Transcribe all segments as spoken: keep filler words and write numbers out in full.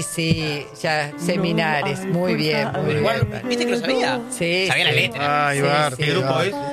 Sí, ya, seminares, muy bien, muy Igual, bien. ¿viste que lo sabía? Sí, Sabía la sí. letra. Ay, Sí, Bart, sí. ¿Qué grupo es?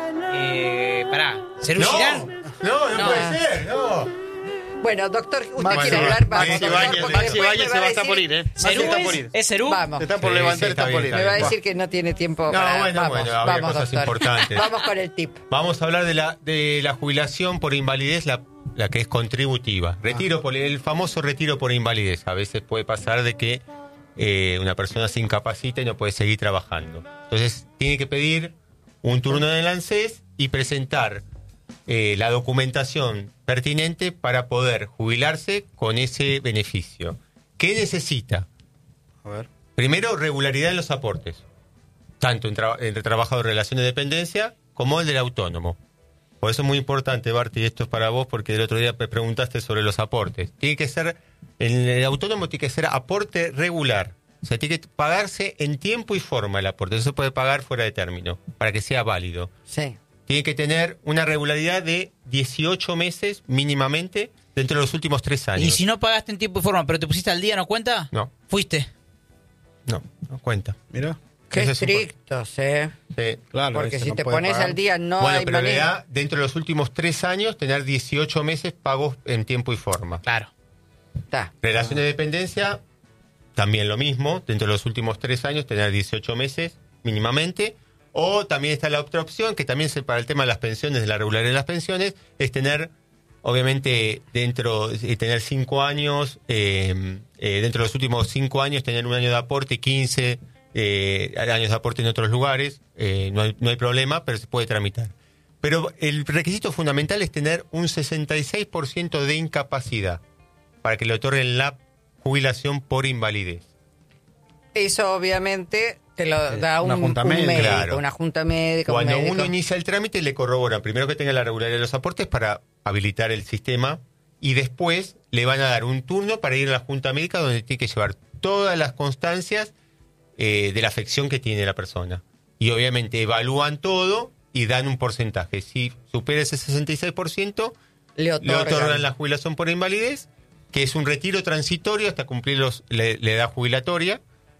Eh, pará, ¿Cerú No, Girán? no, no No. puede ser, no. Bueno, doctor, ¿usted Maxi quiere Ba- hablar? Vamos, Maxi doctor, Bañez, porque Maxi después Bañez me se va a a estar por decir- ir, ¿eh? Maxi ¿Cerú está es? por ir. ¿Es Cerú? Vamos. Se está por Sí, levantar, sí, está, está por bien, ir. Me va a Buah. decir que no tiene tiempo No, para... bueno, vamos, bueno, habría vamos, cosas doctor. importantes. Vamos con el tip. Vamos a hablar de la de la jubilación por invalidez, la, la que es contributiva. Retiro por el famoso retiro por invalidez. A veces puede pasar de que eh, una persona se incapacita y no puede seguir trabajando. Entonces tiene que pedir un turno en el ANSES y presentar eh, la documentación pertinente para poder jubilarse con ese beneficio. ¿Qué necesita? A ver. Primero, regularidad en los aportes, tanto en tra- entre trabajador de relación de dependencia como el del autónomo. Por eso es muy importante, Bart, y esto es para vos, porque el otro día me preguntaste sobre los aportes. Tiene que ser, en el autónomo tiene que ser aporte regular. O sea, tiene que pagarse en tiempo y forma el aporte. No se puede pagar fuera de término, para que sea válido. Sí. Tiene que tener una regularidad de dieciocho meses mínimamente dentro de los últimos tres años. Y si no pagaste en tiempo y forma, pero te pusiste al día, ¿no cuenta? No. Fuiste. No, no cuenta. Mira. Qué Eso es estrictos, ¿eh? Sí. Claro, Porque ese si no te puede pones pagar. al día no bueno, hay pero le manera. da dentro de los últimos tres años tener dieciocho meses pagos en tiempo y forma. Claro. Está. Relación de dependencia, también lo mismo, dentro de los últimos tres años tener dieciocho meses mínimamente. O también está la otra opción, que también es para el tema de las pensiones, de la regularidad de las pensiones, es tener, obviamente, dentro y tener cinco años, eh, eh, dentro de los últimos cinco años tener un año de aporte, quince eh, años de aporte en otros lugares, eh, no hay, no hay problema, pero se puede tramitar. Pero el requisito fundamental es tener un sesenta y seis por ciento de incapacidad para que le otorguen la jubilación por invalidez. Eso obviamente te lo da un, una junta un médica. médico, Claro. una junta médica. un Cuando médico. uno inicia el trámite le corroboran primero que tenga la regularidad de los aportes para habilitar el sistema y después le van a dar un turno para ir a la junta médica donde tiene que llevar todas las constancias eh, de la afección que tiene la persona. Y obviamente evalúan todo y dan un porcentaje. Si supera ese sesenta y seis por ciento, le le otorgan. otorgan la jubilación por invalidez, que es un retiro transitorio hasta cumplir los, le- la edad jubilatoria,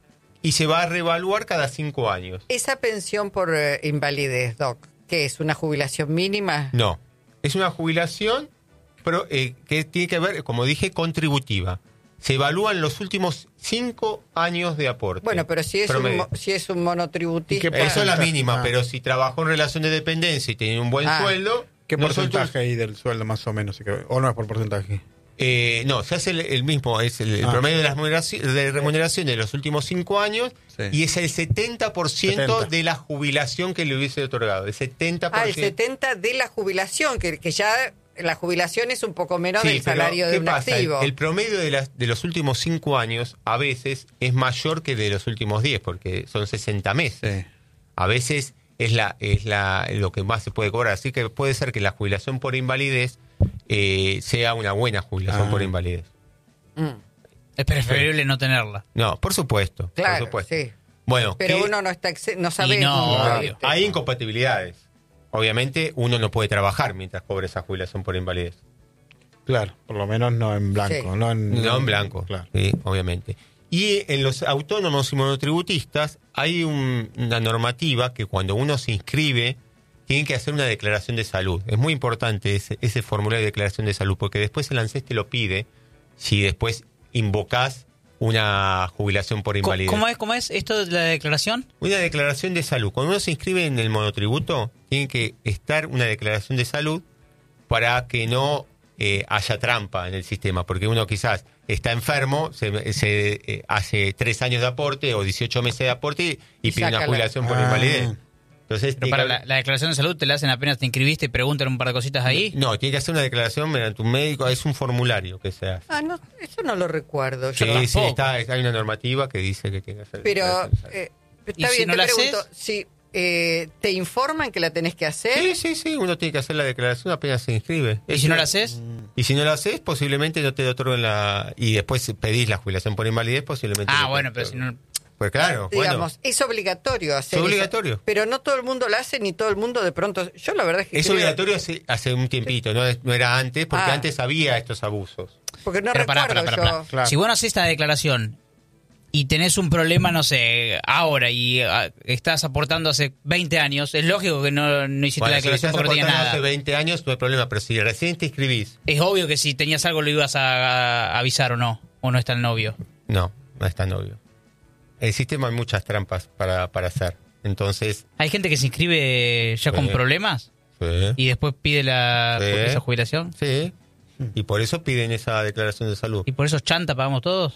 y se va a reevaluar cada cinco años. Esa pensión por eh, invalidez, Doc, ¿qué es? ¿Una jubilación mínima? No, es una jubilación pero, eh, que tiene que ver, como dije, contributiva. Se evalúan los últimos cinco años de aporte. Bueno, pero si es, un, promedio. mo- si es un monotributista... ¿Y qué Eso es la mínima, Ah. pero si trabajó en relación de dependencia y tiene un buen Ah. sueldo... ¿Qué nosotros- porcentaje hay del sueldo más o menos? ¿O no es por porcentaje? Eh, no, se hace el, el mismo, es el, el Ah. promedio de, las remuneraci- de remuneración de los últimos cinco años Sí. y es el setenta por ciento setenta. de la jubilación que le hubiese otorgado. El setenta por Ah, ciento. el setenta de la jubilación, que, que ya la jubilación es un poco menos Sí, del pero salario de ¿qué un pasa? activo. El, el promedio de, las, de los últimos cinco años a veces es mayor que de los últimos diez, porque son sesenta meses. Sí. A veces es la es la lo que más se puede cobrar. Así que puede ser que la jubilación por invalidez eh, sea una buena jubilación Ah. por invalidez. Mm, Es preferible no tenerla. No, por supuesto. claro, por supuesto. sí. Bueno, Pero ¿qué- uno no está exe- no sabe... Y no, cómo, obvio. ¿viste? hay incompatibilidades. Obviamente uno no puede trabajar mientras cobre esa jubilación por invalidez. Claro, por lo menos no en blanco. Sí. No en, No en blanco, Claro. sí, obviamente. Y en los autónomos y monotributistas hay un- una normativa que cuando uno se inscribe tiene que hacer una declaración de salud. Es muy importante ese, ese formulario de declaración de salud porque después el ANSES te lo pide si después invocás una jubilación por Co- invalidez. ¿Cómo es, cómo es esto de la declaración? Una declaración de salud. Cuando uno se inscribe en el monotributo, tiene que estar una declaración de salud para que no eh, haya trampa en el sistema. Porque uno quizás está enfermo, se, se, eh, hace tres años de aporte o dieciocho meses de aporte y, Y pide una sácala. jubilación por Ah. invalidez. Entonces, Pero tiene para que la, haber- la declaración de salud te la hacen apenas te inscribiste y preguntan un par de cositas ahí. No, tiene que hacer una declaración mediante un médico. Es un formulario que se hace. Ah, no, eso no lo recuerdo. Yo Sí, sí, tampoco. está, hay una normativa que dice que tiene que hacer. Pero, declaración de salud. eh, está ¿Y si bien, no te la pregunto, haces? si eh, te informan que la tenés que hacer, Sí, sí, sí, uno tiene que hacer la declaración apenas se inscribe. ¿Y Es si no una- la haces? Y si no lo haces, posiblemente no te otorguen la... Y después pedís la jubilación por invalidez, posiblemente... Ah, no te bueno, pero si otorguen. no... Pues claro, digamos, bueno. es obligatorio hacer Es eso. obligatorio. Pero no todo el mundo lo hace, ni todo el mundo de pronto... Yo la verdad es que Es creo- obligatorio hace, hace un tiempito, ¿no? Es- no era antes, porque Ah. antes había estos abusos. Porque no Pero pará, recuerdo pará, pará, yo. pará. Claro. Si vos no haces esta declaración y tenés un problema, no sé, ahora y ah, estás aportando hace veinte años, es lógico que no, no hiciste Bueno, la si declaración estás porque no tenías aportando nada. hace veinte años no hay problema, pero si recién te inscribís, Es obvio que si tenías algo lo ibas a, a avisar o no, o no está el novio. no, no es tan obvio. El sistema hay muchas trampas para, para hacer. Entonces, Hay gente que se inscribe ya con Sí. problemas sí, y después pide la Sí. esa jubilación. sí. Y por eso piden esa declaración de salud. Y por eso chanta pagamos todos.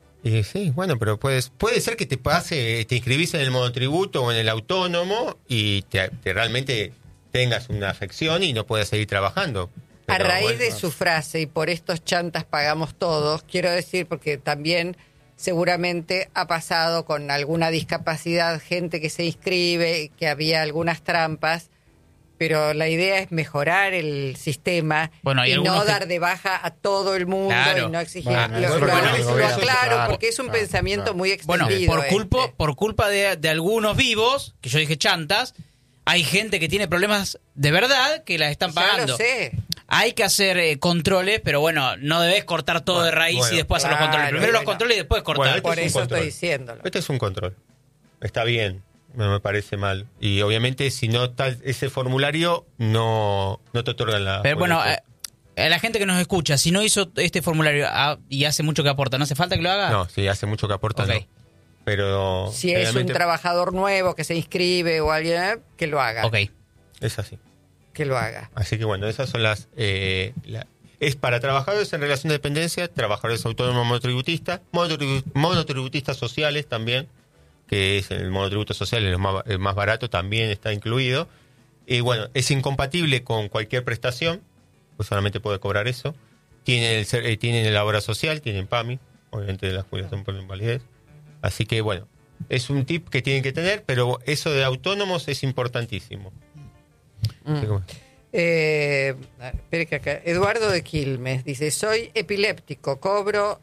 Y sí, bueno, pero puedes, puede ser que te pase, te inscribís en el monotributo o en el autónomo y te, te realmente tengas una afección y no puedas seguir trabajando. A Pero raíz bueno, de su frase, y por estos chantas pagamos todos, quiero decir, porque también seguramente ha pasado con alguna discapacidad, gente que se inscribe, que había algunas trampas, pero la idea es mejorar el sistema Bueno, hay y no algunos que- dar de baja a todo el mundo Claro. y no exigir. Bueno, lo, eso lo- es lo- lo que lo gobierno- aclaro, claro, porque es un claro, pensamiento claro. muy Bueno, extendido. por culpa, este. por culpa de, de algunos vivos, que yo dije chantas, hay gente que tiene problemas de verdad que las están Ya pagando. lo sé. Hay que hacer eh, controles, pero bueno, no debes cortar todo de raíz bueno, y después hacer los claro, controles. Primero los bueno. controles y después cortar. Bueno, Por es un eso control. estoy diciéndolo. Este es un control. Está bien, no me parece mal. Y obviamente si no está ese formulario, no, no te otorgan la... Pero bueno, jubilación. eh, a la gente que nos escucha, si no hizo este formulario ah, y hace mucho que aporta, ¿no hace falta que lo haga? No, sí, hace mucho que aporta, Ok. no. Pero... Si es un realmente trabajador nuevo que se inscribe o alguien, eh, que lo haga. Ok. es así. Que lo haga. Así que bueno, esas son las... eh, la- es para trabajadores en relación de dependencia, trabajadores autónomos monotributistas, monotribu- monotributistas sociales también, que es el monotributo social, el más, el más barato, también está incluido. Y bueno, es incompatible con cualquier prestación, pues solamente puede cobrar eso. Tienen el, ser- eh, tienen la obra social, tienen PAMI, obviamente la jubilación por invalidez. Así que bueno, es un tip que tienen que tener, pero eso de autónomos es importantísimo. Así que bueno. Eh, espere que acá. Eduardo de Quilmes dice: soy epiléptico, cobro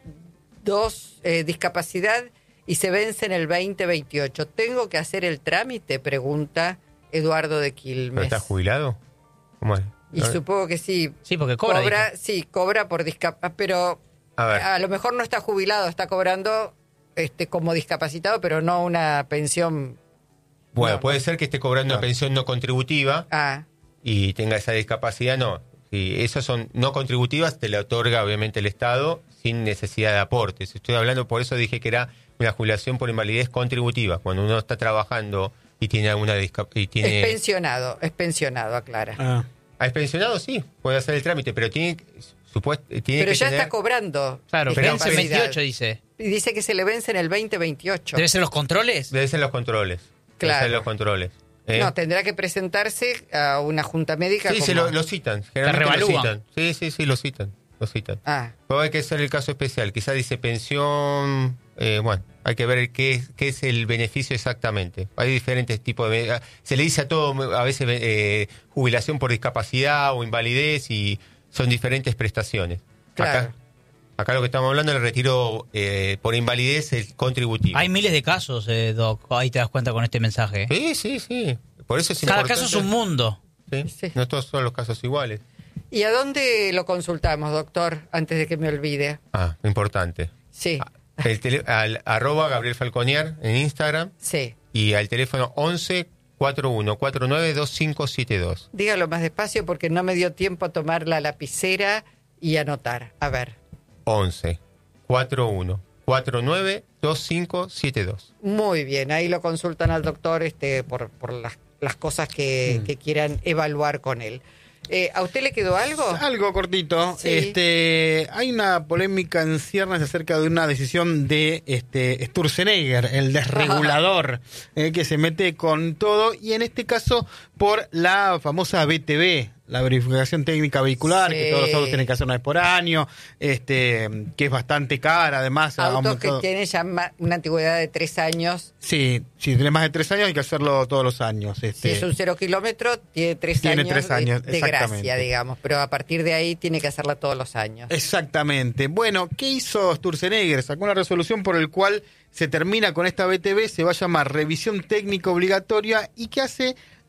dos eh, discapacidad y se vence en el veinte veintiocho. ¿Tengo que hacer el trámite? Pregunta Eduardo de ¿Pero Quilmes. está jubilado? ¿Cómo es? Y supongo que sí. Sí, porque cobra, Cobra, sí, cobra por discapacidad, pero A ver. a lo mejor no está jubilado, está cobrando este como discapacitado, pero no una pensión. Bueno, No, puede ser que esté cobrando una Claro. pensión no contributiva Ah, y tenga esa discapacidad, no. Si esas son no contributivas, te la otorga obviamente el Estado sin necesidad de aportes. Estoy hablando, por eso dije que era una jubilación por invalidez contributiva. Cuando uno está trabajando y tiene alguna discapacidad. Tiene... es pensionado, es pensionado, aclara. Ah, ¿Ah, es pensionado? Sí, puede hacer el trámite, pero tiene, supuest... tiene Pero que ya tener... está cobrando. Claro, Pero vence discapacidad. veintiocho, dice. Y dice que se le vence en el veinte veintiocho. ¿Debe ser los controles? Debe ser los controles. Debe Claro. ser los controles. ¿eh? No, tendrá que presentarse a una junta médica. Sí, como... se lo, lo citan. Generalmente lo revalúan. citan. Sí, sí, sí, lo citan. Lo citan. Ah, Pero hay que hacer el caso especial. Quizás dice pensión. eh, bueno, hay que ver qué es, qué es el beneficio exactamente. Hay diferentes tipos de. Se le dice a todo, a veces, eh, jubilación por discapacidad o invalidez y son diferentes prestaciones. Claro. Acá, acá lo que estamos hablando es el retiro eh, por invalidez es contributivo. Hay miles de casos, eh, Doc. Ahí te das cuenta con este mensaje. Sí, sí, sí. Por eso es Cada importante. caso es un mundo. Sí, Sí. no todos son los casos iguales. ¿y a dónde lo consultamos, doctor? Antes de que me olvide. Ah, importante. Sí, El tele- al arroba Gabriel Falconier en Instagram sí. y al teléfono once cuarenta y uno cuarenta y nueve veinticinco setenta y dos. Dígalo más despacio porque no me dio tiempo a tomar la lapicera y anotar. A ver. once cuarenta y uno cuarenta y nueve veinticinco setenta y dos. Muy bien, ahí lo consultan al doctor este por, por las, las cosas que, que quieran evaluar con él. Eh, ¿A usted le quedó algo? algo cortito. Sí. Este, hay una polémica en ciernes acerca de una decisión de este Sturzenegger, el desregulador, eh, que se mete con todo, y en este caso por la famosa B T V, la verificación técnica vehicular, Sí. que todos los autos tienen que hacer una vez por año, este, que es bastante cara, además. ha Autos que aumentado- tienen ya ma- una antigüedad de tres años. Sí, si tiene más de tres años hay que hacerlo todos los años. Si Este, es un cero kilómetro, tiene tres Tiene años, tres de- años, de, exactamente. gracia, digamos. Pero a partir de ahí tiene que hacerla todos los años. Exactamente. Bueno, ¿qué hizo Sturzenegger? Sacó una resolución por el cual se termina con esta B T V, se va a llamar revisión técnica obligatoria y que hace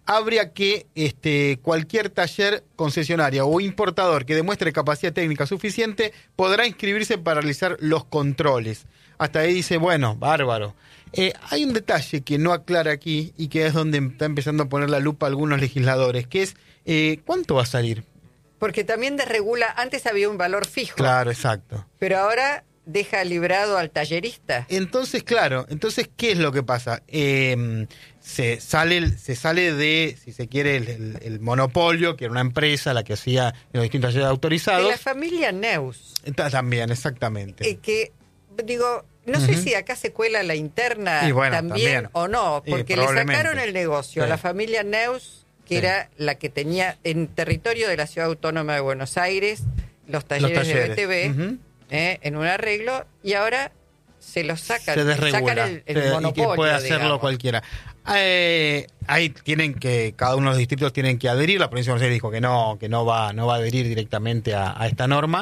habría que este, cualquier taller, concesionaria o importador que demuestre capacidad técnica suficiente podrá inscribirse para realizar los controles. Hasta ahí dice, bueno, bárbaro. Eh, hay un detalle que no aclara aquí y que es donde está empezando a poner la lupa algunos legisladores, que es eh, ¿cuánto va a salir? Porque también desregula, antes había un valor fijo. Claro, exacto. Pero ahora deja librado al tallerista. Entonces, claro, entonces, ¿qué es lo que pasa? Eh, se sale se sale de, si se quiere, el, el, el monopolio, que era una empresa la que hacía los distintos talleres autorizados. De la familia Neus. Está también, exactamente. Eh, que, digo, no uh-huh. sé si acá se cuela la interna bueno, también, también o no, porque le sacaron el negocio sí. a la familia Neus, que sí. era la que tenía en territorio de la Ciudad Autónoma de Buenos Aires los talleres, los talleres. de B T V, uh-huh. eh, en un arreglo, y ahora se los sacan, se desregula, sacan el, el se, monopolio. Y que puede hacerlo digamos. cualquiera. Eh, ahí tienen que, cada uno de los distritos tienen que adherir. La provincia de Buenos Aires dijo que no, que no va, no va a adherir directamente a, a esta norma.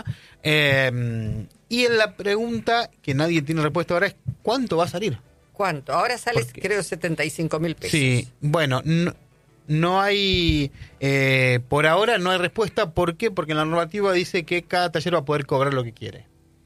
Eh, y en la pregunta que nadie tiene respuesta ahora es ¿cuánto va a salir? ¿Cuánto? Ahora sale, Porque, creo, setenta y cinco mil pesos. Sí, bueno, no, no hay, eh, por ahora no hay respuesta. ¿Por qué? Porque en la normativa dice que cada taller va a poder cobrar lo que quiere.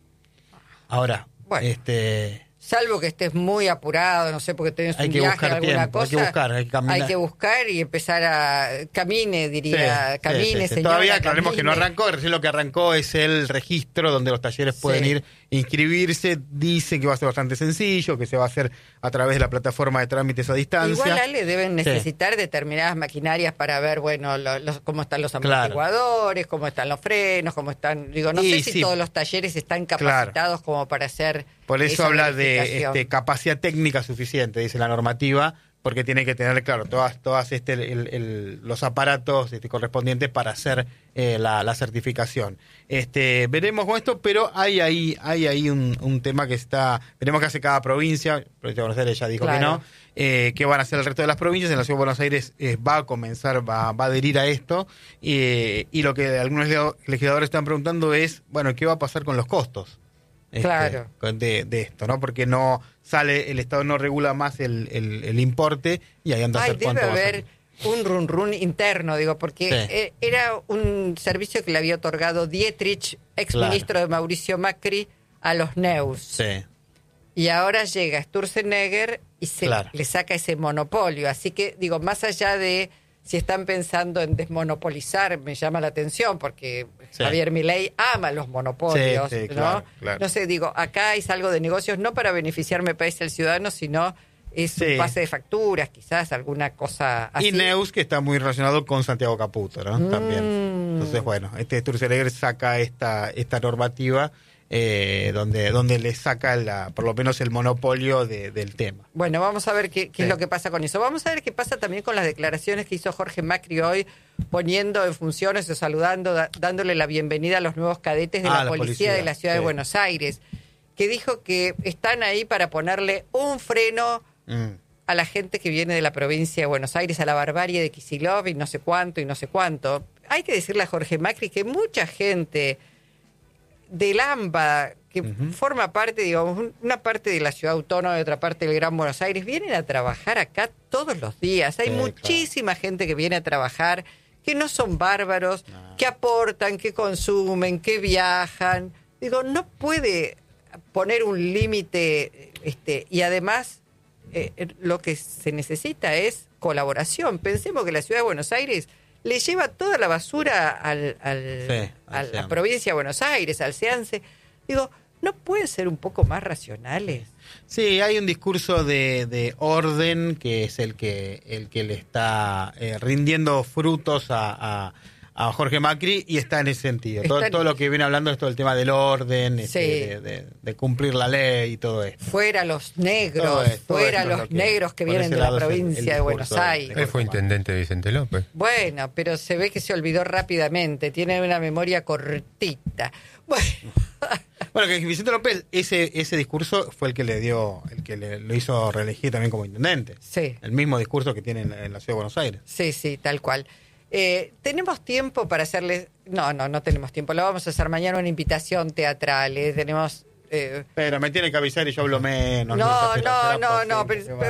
Ahora, bueno, este... salvo que estés muy apurado, no sé, porque tenés hay un que viaje buscar alguna tiempo, cosa. Hay que buscar, hay que caminar. Hay que buscar y empezar a... Camine, diría. Sí, camine, sí, sí, sí. señora, Todavía aclaremos camine. que no arrancó, recién lo que arrancó es el registro donde los talleres sí. pueden ir inscribirse. Dicen que va a ser bastante sencillo, que se va a hacer a través de la plataforma de trámites a distancia. Igual, Ale, deben necesitar sí. determinadas maquinarias para ver, bueno, lo, los, cómo están los amortiguadores, claro. cómo están los frenos, cómo están... Digo, no y sé si sí. todos los talleres están capacitados claro. como para hacer... Por eso habla de este, capacidad técnica suficiente, dice la normativa, porque tiene que tener, claro, todas todas este el, el, los aparatos este, correspondientes para hacer eh, la, la certificación. Este, veremos con esto, pero hay ahí hay ahí un, un tema que está... Veremos qué hace cada provincia. La provincia de Buenos Aires ya dijo claro. que no. Eh, ¿Qué van a hacer el resto de las provincias? En la Ciudad de Buenos Aires eh, va a comenzar, va, va a adherir a esto. Eh, y lo que algunos legisladores están preguntando es, bueno, ¿qué va a pasar con los costos? Este, claro. de, de esto, ¿no? Porque no sale, el Estado no regula más el, el, el importe y ahí anda a Ay, hacer cuánto debe va a haber un run run interno, digo, porque sí. era un servicio que le había otorgado Dietrich, ex claro. ministro de Mauricio Macri, a los Neus. Sí. Y ahora llega Sturzenegger y se claro. le saca ese monopolio. Así que, digo, más allá de si están pensando en desmonopolizar, me llama la atención, porque sí. Javier Milei ama los monopolios, sí, sí, ¿no? Claro, claro. No sé, digo, acá es algo de negocios, no para beneficiar, me parece, al ciudadano, sino es sí. un pase de facturas, quizás, alguna cosa así. Y Neus, que está muy relacionado con Santiago Caputo, ¿no? Mm. También. Entonces, bueno, este Sturzenegger saca esta, esta normativa Eh, donde donde le saca la, por lo menos el monopolio de, del tema. Bueno, vamos a ver qué, qué sí. es lo que pasa con eso. Vamos a ver qué pasa también con las declaraciones que hizo Jorge Macri hoy, poniendo en funciones o saludando, da, dándole la bienvenida a los nuevos cadetes de ah, la, la policía, policía de la Ciudad sí. de Buenos Aires, que dijo que están ahí para ponerle un freno mm. a la gente que viene de la provincia de Buenos Aires, a la barbarie de Kicillof y no sé cuánto y no sé cuánto. Hay que decirle a Jorge Macri que mucha gente del AMBA, que uh-huh. forma parte, digamos, una parte de la ciudad autónoma y otra parte del Gran Buenos Aires, vienen a trabajar acá todos los días. Hay sí, muchísima claro. gente que viene a trabajar, que no son bárbaros, no. que aportan, que consumen, que viajan. Digo, no puede poner un límite, este, y además eh, lo que se necesita es colaboración. Pensemos que la ciudad de Buenos Aires le lleva toda la basura al, al, sí, a la provincia de Buenos Aires, al SEANSE. Digo, ¿no pueden ser un poco más racionales? Sí, hay un discurso de, de orden que es el que el que le está eh, rindiendo frutos a, a, a Jorge Macri y está en ese sentido. Todo, en... todo lo que viene hablando es todo el tema del orden, sí. este, de, de, de cumplir la ley y todo esto. Fuera los negros, esto, fuera los que, negros que vienen de la provincia el, el de Buenos Aires. Él fue intendente de Vicente López. Bueno, pero se ve que se olvidó rápidamente, tiene una memoria cortita. Bueno, bueno que Vicente López, ese ese discurso fue el que le dio, el que le, lo hizo reelegir también como intendente. Sí. El mismo discurso que tiene en la, en la Ciudad de Buenos Aires. Sí, sí, tal cual. Eh, ¿Tenemos tiempo para hacerles...? No, no, no tenemos tiempo. Lo vamos a hacer mañana una invitación teatral. ¿eh? Tenemos... Eh... Pero me tiene que avisar y yo hablo menos. No, no, no, no. Pero, pero,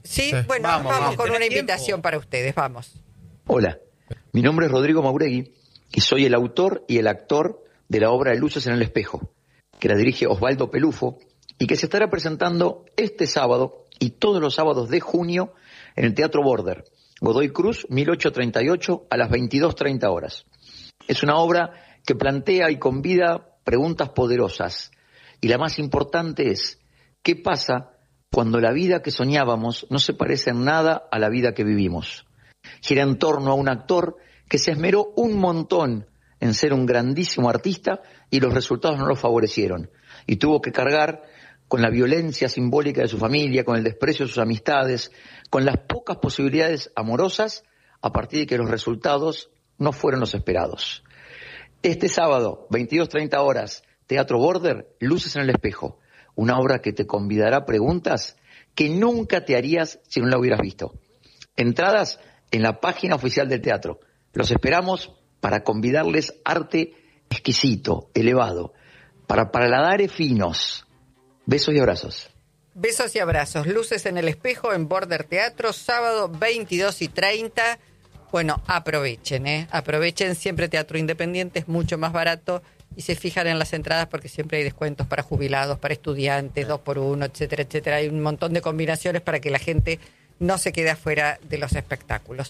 Sí, Sí. bueno, Vamos, vamos, vamos. con una ¿Tenés tiempo? invitación para ustedes, vamos. Hola, mi nombre es Rodrigo Mauregui y soy el autor y el actor de la obra de Luces en el Espejo, que la dirige Osvaldo Pelufo y que se estará presentando este sábado y todos los sábados de junio en el Teatro Border, Godoy Cruz, mil ochocientos treinta y ocho, a las veintidós treinta horas. Es una obra que plantea y convida preguntas poderosas, y la más importante es, ¿qué pasa cuando la vida que soñábamos no se parece en nada a la vida que vivimos? Gira en torno a un actor que se esmeró un montón en ser un grandísimo artista y los resultados no lo favorecieron, y tuvo que cargar con la violencia simbólica de su familia, con el desprecio de sus amistades, con las pocas posibilidades amorosas a partir de que los resultados no fueron los esperados. Este sábado, veintidós treinta horas, Teatro Border, Luces en el Espejo, una obra que te convidará a preguntas que nunca te harías si no la hubieras visto. Entradas en la página oficial del teatro. Los esperamos para convidarles arte exquisito, elevado, para paladares finos. Besos y abrazos. Besos y abrazos. Luces en el Espejo en Border Teatro, sábado veintidós y treinta. Bueno, aprovechen, ¿eh? Aprovechen, siempre teatro independiente es mucho más barato y se fijan en las entradas porque siempre hay descuentos para jubilados, para estudiantes, dos por uno, etcétera, etcétera. Hay un montón de combinaciones para que la gente no se quede afuera de los espectáculos.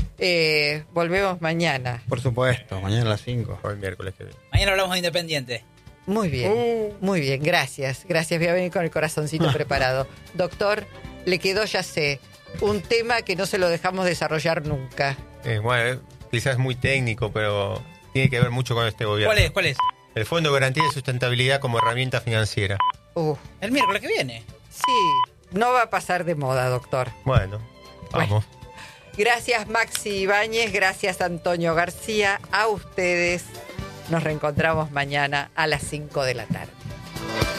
Eh, volvemos mañana. Por supuesto, mañana a las cinco. O el miércoles que viene. Mañana hablamos de Independiente. Muy bien, Uh. muy bien, gracias. Gracias, voy a venir con el corazoncito preparado. Doctor, le quedó, ya sé, un tema que no se lo dejamos desarrollar nunca. Eh, bueno, eh, quizás es muy técnico, pero tiene que ver mucho con este gobierno. ¿Cuál es? ¿Cuál es? El Fondo de Garantía de Sustentabilidad como herramienta financiera. Uh, El miércoles que viene. sí, no va a pasar de moda, doctor. Bueno, vamos. Gracias, Maxi Ibáñez, gracias, Antonio García. A ustedes nos reencontramos mañana a las cinco de la tarde.